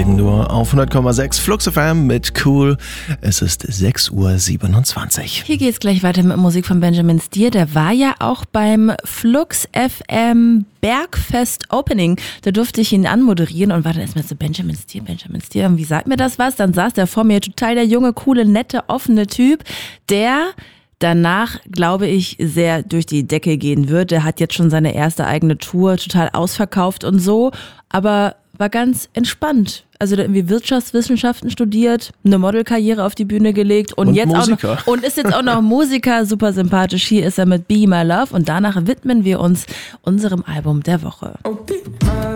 deswegen nur auf 100,6 Flux FM mit Cool. Es ist 6:27 Uhr. Hier geht's gleich weiter mit Musik von Benjamin Stier. Der war ja auch beim Flux FM Bergfest Opening. Da durfte ich ihn anmoderieren und war dann erstmal so Benjamin Stier. Und wie sagt mir das was? Dann saß der vor mir, total der junge, coole, nette, offene Typ, der danach, glaube ich, sehr durch die Decke gehen wird. Der hat jetzt schon seine erste eigene Tour, total ausverkauft und so, aber war ganz entspannt. Also der hat irgendwie Wirtschaftswissenschaften studiert, eine Modelkarriere auf die Bühne gelegt und jetzt Musiker. auch noch, und ist jetzt auch noch Musiker, super sympathisch. Hier ist er mit Be My Love und danach widmen wir uns unserem Album der Woche.